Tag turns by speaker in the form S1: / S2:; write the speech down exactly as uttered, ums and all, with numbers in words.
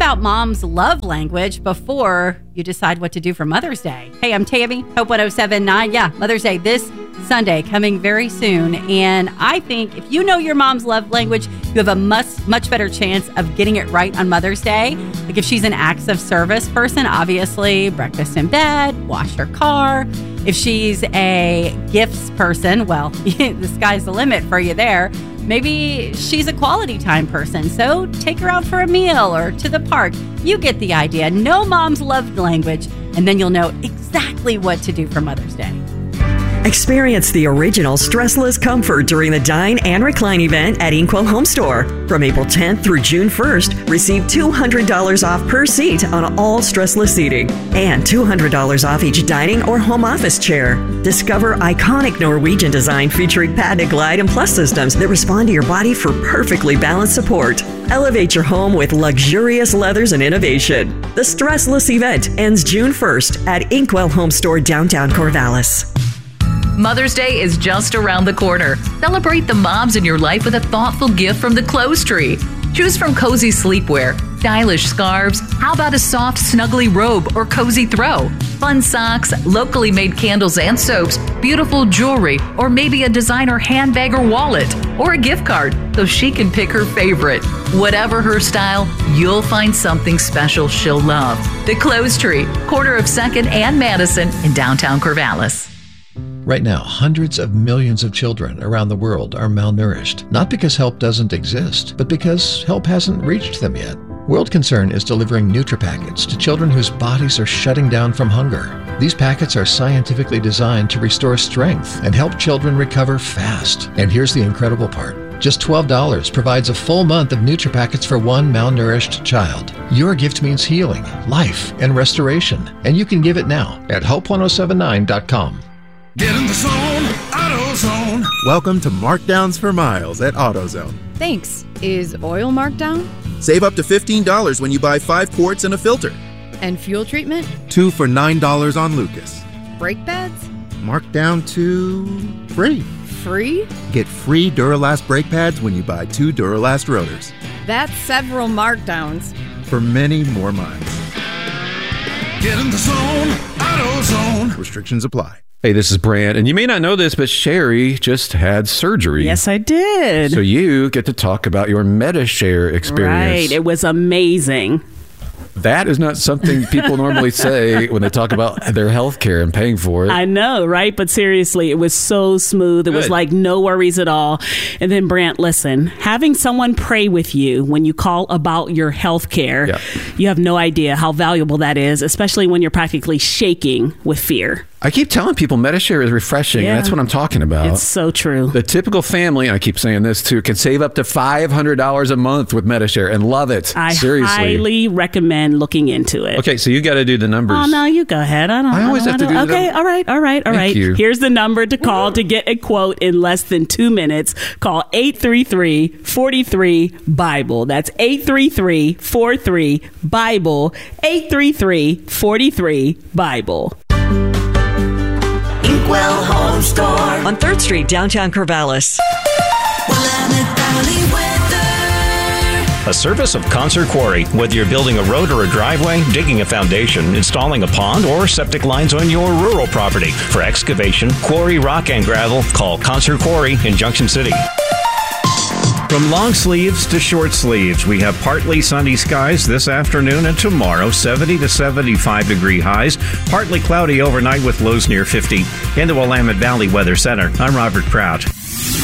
S1: out mom's love language before you decide what to do for Mother's Day. Hey, I'm Tammy, Hope one oh seven point nine. Yeah, Mother's Day this Sunday, coming very soon. And I think if you know your mom's love language, you have a much, much better chance of getting it right on Mother's Day. Like if she's an acts of service person, obviously breakfast in bed, wash her car. If she's a gifts person, well, the sky's the limit for you there. Maybe she's a quality time person, so take her out for a meal or to the park. You get the idea. Know mom's love language, and then you'll know exactly what to do for Mother's Day.
S2: Experience the original stressless comfort during the Dine and Recline event at Inkwell Home Store. From April tenth through June first, receive two hundred dollars off per seat on all stressless seating and two hundred dollars off each dining or home office chair. Discover iconic Norwegian design featuring patented Glide and Plus systems that respond to your body for perfectly balanced support. Elevate your home with luxurious leathers and innovation. The stressless event ends June first at Inkwell Home Store, downtown Corvallis.
S3: Mother's Day is just around the corner. Celebrate the moms in your life with a thoughtful gift from the Clothes Tree. Choose from cozy sleepwear, stylish scarves, how about a soft, snuggly robe or cozy throw, fun socks, locally made candles and soaps, beautiful jewelry, or maybe a designer handbag or wallet, or a gift card so she can pick her favorite. Whatever her style, you'll find something special she'll love. The Clothes Tree, corner of second and Madison in downtown Corvallis.
S4: Right now, hundreds of millions of children around the world are malnourished, not because help doesn't exist, but because help hasn't reached them yet. World Concern is delivering NutriPackets to children whose bodies are shutting down from hunger. These packets are scientifically designed to restore strength and help children recover fast. And here's the incredible part. Just twelve dollars provides a full month of NutriPackets for one malnourished child. Your gift means healing, life, and restoration. And you can give it now at hope ten seventy-nine dot com.
S5: Get in the zone, AutoZone.
S6: Welcome to Markdowns for Miles at AutoZone.
S7: Thanks. Is oil marked down?
S6: Save up to fifteen dollars when you buy five quarts and a filter.
S7: And fuel treatment?
S6: Two for nine dollars on Lucas.
S7: Brake pads?
S6: Marked down to free.
S7: Free?
S6: Get free Duralast brake pads when you buy two Duralast rotors.
S7: That's several markdowns.
S6: For many more miles.
S5: Get in the zone, AutoZone.
S6: Restrictions apply.
S8: Hey, this is Brant, and you may not know this, but Sherry just had surgery.
S9: Yes, I did.
S8: So you get to talk about your MediShare experience.
S9: Right. It was amazing.
S8: That is not something people normally say when they talk about their health care and paying for it.
S9: I know, right? But seriously, it was so smooth. It
S8: Good.
S9: was like no worries at all. And then, Brant, listen, having someone pray with you when you call about your health care,
S8: Yeah.
S9: you have no idea how valuable that is, especially when you're practically shaking with fear.
S8: I keep telling people MediShare is refreshing,
S9: Yeah.
S8: and that's what I'm talking about.
S9: It's so true.
S8: The typical family, and I keep saying this too, can save up to five hundred dollars a month with MediShare and love it.
S9: I
S8: Seriously.
S9: highly recommend looking into it.
S8: Okay, so you got to do the numbers.
S9: Oh, no, you go ahead. I don't
S8: I always
S9: I don't
S8: have to
S9: wanna-
S8: do the
S9: Okay,
S8: num-
S9: all right, all right, all
S8: Thank
S9: right.
S8: you.
S9: Here's the number to call to get a quote in less than two minutes. Call eight three three, four three, BIBLE. That's eight three three, four three, BIBLE. eight three three, four three, BIBLE.
S2: Inkwell Home Store on third Street, downtown Corvallis.
S10: A service of Concert Quarry. Whether you're building a road or a driveway, digging a foundation, installing a pond, or septic lines on your rural property. For excavation, quarry, rock, and gravel, call Concert Quarry in Junction City. From long sleeves to short sleeves, we have partly sunny skies this afternoon and tomorrow, seventy to seventy-five degree highs, partly cloudy overnight with lows near fifty. In the Willamette Valley Weather Center, I'm Robert Prout.